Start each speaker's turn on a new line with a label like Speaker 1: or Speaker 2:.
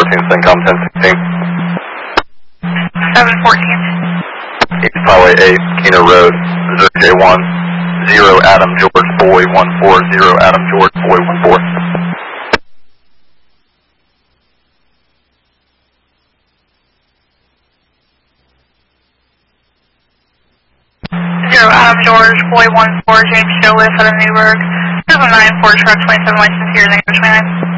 Speaker 1: CENTCOM 1016.
Speaker 2: 714.
Speaker 1: East Highway 8, Keno Road, Missouri J1, 0 Adam George Boy 14, 0 Adam George Boy 14.
Speaker 2: Adam George, Boy 14, James Joliffe out of Newburgh. 794 truck 27 license here, thank you for 29.